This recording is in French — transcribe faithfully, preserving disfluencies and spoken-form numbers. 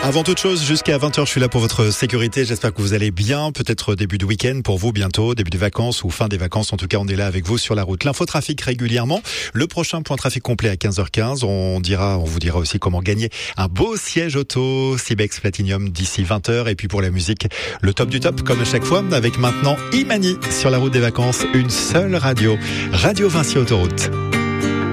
Avant toute chose, jusqu'à vingt heures, je suis là pour votre sécurité. J'espère que vous allez bien. Peut-être début de week-end pour vous bientôt, début de vacances ou fin des vacances. En tout cas, on est là avec vous sur la route. L'infotrafic régulièrement. Le prochain point trafic complet à quinze heures quinze. On dira, on vous dira aussi comment gagner un beau siège auto Cibex Platinum d'ici vingt heures. Et puis pour la musique, le top du top, comme à chaque fois, avec maintenant Imani sur la route des vacances. Une seule radio. Radio Vinci Autoroute.